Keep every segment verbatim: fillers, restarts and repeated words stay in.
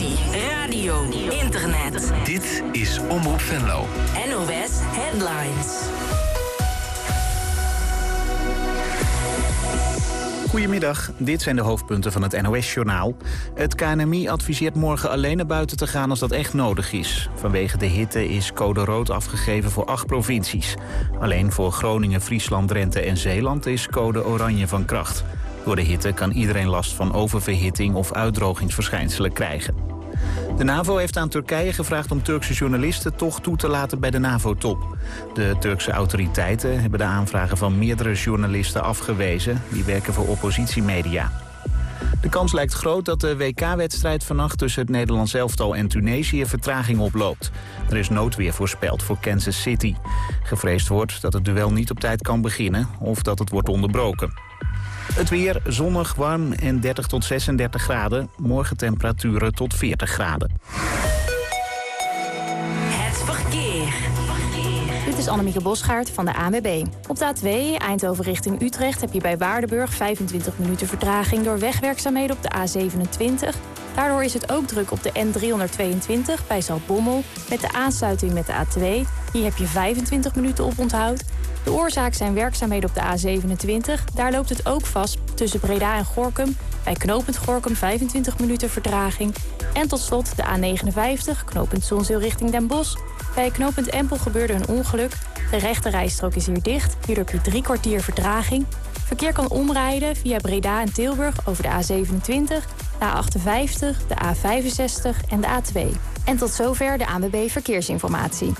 televisie, radio, internet. Dit is Omroep Venlo. N O S Headlines. Goedemiddag, dit zijn de hoofdpunten van het N O S-journaal. Het K N M I adviseert morgen alleen naar buiten te gaan als dat echt nodig is. Vanwege de hitte is code rood afgegeven voor acht provincies. Alleen voor Groningen, Friesland, Drenthe en Zeeland is code oranje van kracht. Door de hitte kan iedereen last van oververhitting of uitdrogingsverschijnselen krijgen. De NAVO heeft aan Turkije gevraagd om Turkse journalisten toch toe te laten bij de NAVO-top. De Turkse autoriteiten hebben de aanvragen van meerdere journalisten afgewezen. Die werken voor oppositiemedia. De kans lijkt groot dat de W K-wedstrijd vannacht tussen het Nederlands elftal en Tunesië vertraging oploopt. Er is noodweer voorspeld voor Kansas City. Gevreesd wordt dat het duel niet op tijd kan beginnen of dat het wordt onderbroken. Het weer zonnig, warm en dertig tot zesendertig graden. Morgen temperaturen tot veertig graden. Het verkeer. Dit is Annemieke Bosgaard van de A N W B. Op de A twee Eindhoven richting Utrecht heb je bij Waardenburg vijfentwintig minuten vertraging door wegwerkzaamheden op de A zevenentwintig. Daardoor is het ook druk op de N driehonderdtweeëntwintig bij Zaltbommel met de aansluiting met de A twee. Hier heb je vijfentwintig minuten op onthoud. De oorzaak zijn werkzaamheden op de A zevenentwintig. Daar loopt het ook vast tussen Breda en Gorinchem. Bij knooppunt Gorinchem vijfentwintig minuten vertraging. En tot slot de A negenenvijftig, knooppunt Zonzeel richting Den Bosch. Bij knooppunt Empel gebeurde een ongeluk. De rechte rijstrook is hier dicht. Hierdoor heb je drie kwartier vertraging. Verkeer kan omrijden via Breda en Tilburg over de A zevenentwintig, de A achtenvijftig, de A vijfenzestig en de A twee. En tot zover de A N W B Verkeersinformatie.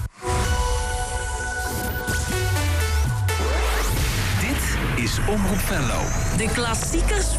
Dit is Omroep Venlo. De klassiekers